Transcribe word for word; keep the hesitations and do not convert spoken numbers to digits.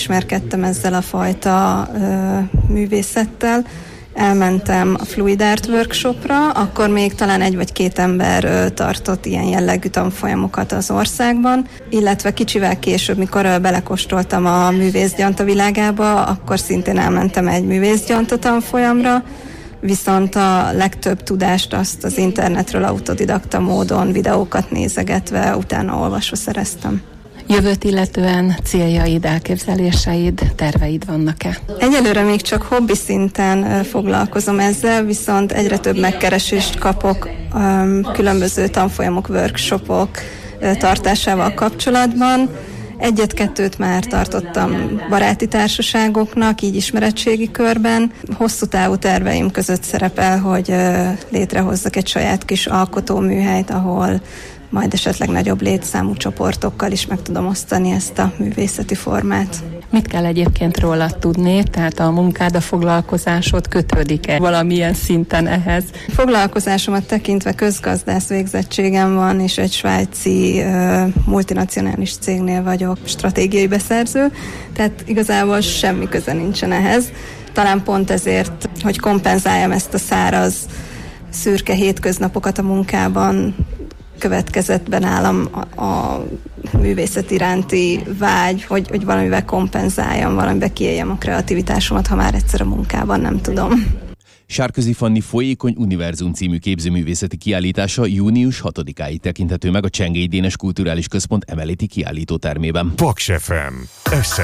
megismerkedtem ezzel a fajta ö, művészettel. Elmentem a Fluid Art workshopra, akkor még talán egy vagy két ember ö, tartott ilyen jellegű tanfolyamokat az országban, illetve kicsivel később, mikor ö, belekóstoltam a művészgyanta világába, akkor szintén elmentem egy művészgyanta tanfolyamra, viszont a legtöbb tudást azt az internetről autodidakta módon, videókat nézegetve, utána olvasva szereztem. Jövőt illetően céljaid, elképzeléseid, terveid vannak-e? Egyelőre még csak hobbi szinten foglalkozom ezzel, viszont egyre több megkeresést kapok különböző tanfolyamok, workshopok tartásával kapcsolatban. Egyet-kettőt már tartottam baráti társaságoknak, így ismeretségi körben. Hosszú távú terveim között szerepel, hogy létrehozzak egy saját kis alkotóműhelyt, ahol majd esetleg nagyobb létszámú csoportokkal is meg tudom osztani ezt a művészeti formát. Mit kell egyébként rólad tudni? Tehát a munkád, a foglalkozásod kötődik-e valamilyen szinten ehhez? Foglalkozásomat tekintve közgazdász végzettségem van, és egy svájci uh, multinacionális cégnél vagyok stratégiai beszerző, tehát igazából semmi köze nincsen ehhez. Talán pont ezért, hogy kompenzáljam ezt a száraz, szürke hétköznapokat a munkában, következett be nálam a, a művészet iránti vágy, hogy, hogy valamivel kompenzáljam, valamivel kiéljem a kreativitásomat, ha már egyszer a munkában nem tudom. Sárközi Fanni Folyékony Univerzum című képzőművészeti kiállítása június hatodikáig tekinthető meg a Csengei Dénes Kulturális Központ emeleti kiállítótermében. Paks ef em.